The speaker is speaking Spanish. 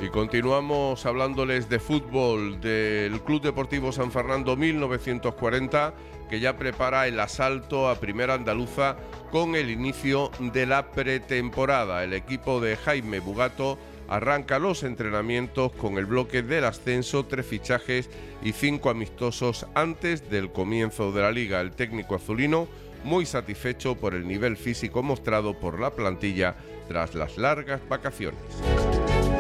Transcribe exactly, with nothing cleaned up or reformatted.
Y continuamos hablándoles de fútbol, del Club Deportivo San Fernando mil novecientos cuarenta, que ya prepara el asalto a Primera Andaluza con el inicio de la pretemporada. El equipo de Jaime Bugato arranca los entrenamientos con el bloque del ascenso, tres fichajes y cinco amistosos antes del comienzo de la liga. El técnico azulino muy satisfecho por el nivel físico mostrado por la plantilla tras las largas vacaciones.